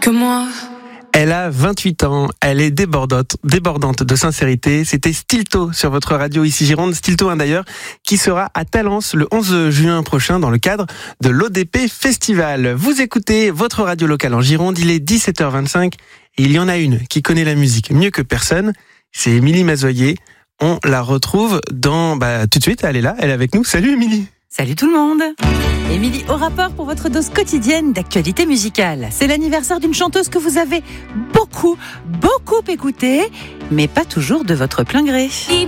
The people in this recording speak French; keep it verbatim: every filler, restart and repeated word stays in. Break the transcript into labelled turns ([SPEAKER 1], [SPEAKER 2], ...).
[SPEAKER 1] que moi.
[SPEAKER 2] Elle a vingt-huit ans, elle est débordante, débordante de sincérité. C'était Stilto sur votre radio ici Gironde. Stilto hein, d'ailleurs, qui sera à Talence le onze juin prochain dans le cadre de l'O D P Festival. Vous écoutez votre radio locale en Gironde, il est dix-sept heures vingt-cinq et il y en a une qui connaît la musique mieux que personne. C'est Émilie Mazoyer. On la retrouve dans... Bah, tout de suite, elle est là, elle est avec nous. Salut Émilie.
[SPEAKER 3] Salut tout le monde. Émilie au rapport pour votre dose quotidienne d'actualité musicale. C'est l'anniversaire d'une chanteuse que vous avez beaucoup, beaucoup écoutée, mais pas toujours de votre plein gré.